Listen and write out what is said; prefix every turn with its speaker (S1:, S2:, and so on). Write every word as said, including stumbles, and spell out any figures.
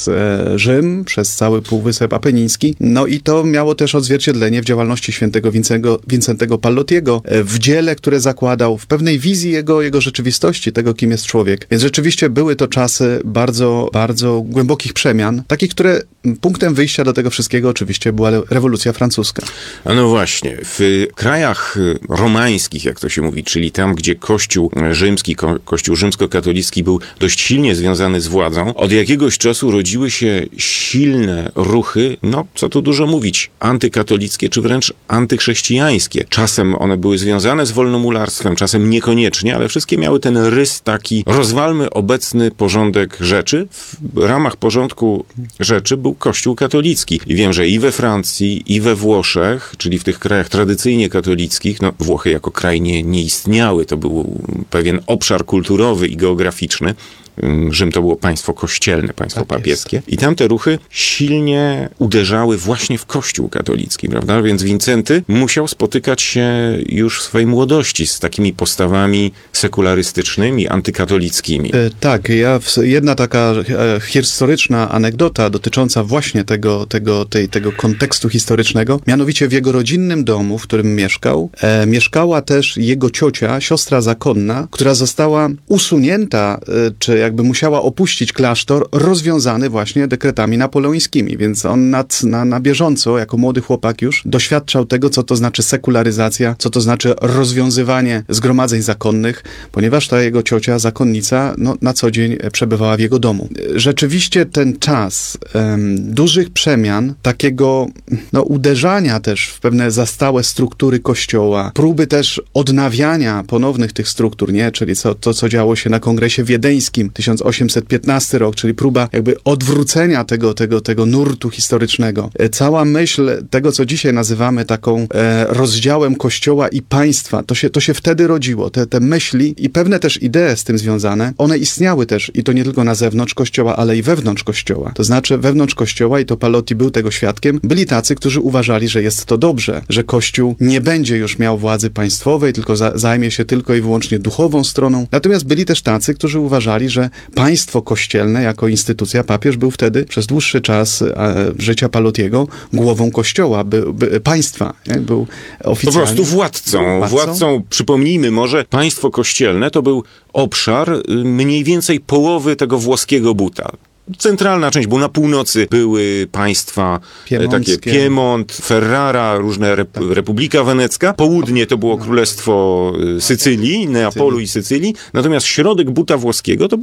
S1: przez e, Rzym, przez cały Półwysep Apeniński. No i to miało też odzwierciedlenie w działalności świętego Wincego, Wincentego Pallottiego, e, w dziele, które zakładał, w pewnej wizji jego, jego rzeczywistości, tego, kim jest człowiek. Więc rzeczywiście były to czasy bardzo, bardzo głębokich przemian, takich, które punktem wyjścia do tego wszystkiego oczywiście była rewolucja francuska.
S2: A no właśnie, w krajach romańskich, jak to się mówi, czyli tam, gdzie Kościół rzymski, ko- Kościół rzymskokatolicki był dość silnie związany z władzą, od jakiegoś czasu rodziły się silne ruchy, no co tu dużo mówić, antykatolickie czy wręcz antychrześcijańskie. Czasem one były związane z wolnomularstwem, czasem niekoniecznie, ale wszystkie miały ten rys taki, rozwalmy obecny porządek rzeczy. W ramach porządku rzeczy był Kościół katolicki. I wiem, że i we Francji, i we Włoszech, czyli w tych krajach tradycyjnie katolickich, no Włochy jako kraj nie, nie istniały, to był pewien obszar kulturowy i geograficzny. Rzym to było państwo kościelne, państwo tak papieskie. Jest. I tamte ruchy silnie uderzały właśnie w Kościół katolicki, prawda? Więc Wincenty musiał spotykać się już w swojej młodości z takimi postawami sekularystycznymi, antykatolickimi.
S1: E, tak, ja, jedna taka e, historyczna anegdota dotycząca właśnie tego, tego, tej, tego kontekstu historycznego, mianowicie w jego rodzinnym domu, w którym mieszkał, e, mieszkała też jego ciocia, siostra zakonna, która została usunięta, e, czy jakby musiała opuścić klasztor, rozwiązany właśnie dekretami napoleońskimi, więc on nad, na, na bieżąco, jako młody chłopak już, doświadczał tego, co to znaczy sekularyzacja, co to znaczy rozwiązywanie zgromadzeń zakonnych, ponieważ ta jego ciocia, zakonnica, no, na co dzień przebywała w jego domu. Rzeczywiście ten czas um, dużych przemian, takiego no, uderzania też w pewne zastałe struktury Kościoła, próby też odnawiania ponownych tych struktur, nie? Czyli co, to, co działo się na Kongresie Wiedeńskim, tysiąc osiemset piętnasty rok, czyli próba jakby odwrócenia tego, tego, tego nurtu historycznego. Cała myśl tego, co dzisiaj nazywamy taką e, rozdziałem Kościoła i państwa, to się, to się wtedy rodziło. Te, te myśli i pewne też idee z tym związane, one istniały też i to nie tylko na zewnątrz Kościoła, ale i wewnątrz Kościoła. To znaczy wewnątrz Kościoła, i to Pallotti był tego świadkiem, byli tacy, którzy uważali, że jest to dobrze, że Kościół nie będzie już miał władzy państwowej, tylko za, zajmie się tylko i wyłącznie duchową stroną. Natomiast byli też tacy, którzy uważali, że państwo kościelne jako instytucja, papież był wtedy przez dłuższy czas e, życia Pallottiego głową Kościoła, by, by, państwa. Nie? Był oficjalnie...
S2: Po prostu władcą. władcą. Władcą, przypomnijmy może, państwo kościelne to był obszar mniej więcej połowy tego włoskiego buta. Centralna część, bo na północy były państwa takie Piemont, Ferrara, różne rep- Republika Wenecka. Południe to było Królestwo Sycylii, Neapolu i Sycylii. Natomiast środek buta włoskiego to